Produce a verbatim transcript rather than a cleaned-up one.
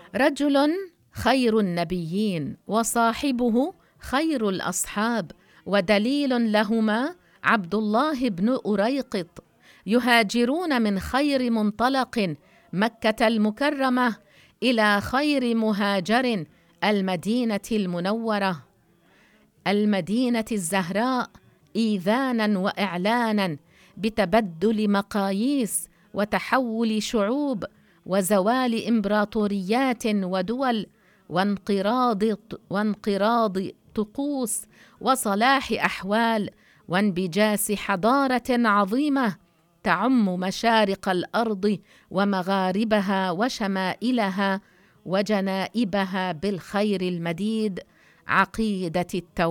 رجل خير النبيين وصاحبه خير الأصحاب، ودليل لهما عبد الله بن أريقط، يهاجرون من خير منطلق مكة المكرمة إلى خير مهاجر المدينة المنورة، المدينة الزهراء، إيذانا وإعلانا بتبدل مقاييس وتحول شعوب وزوال إمبراطوريات ودول وانقراض وانقراض طقوس وصلاح أحوال وانبجاس حضارة عظيمة تعم مشارق الأرض ومغاربها وشمائلها وجنائبها بالخير المديد، عقيدة التوحيد.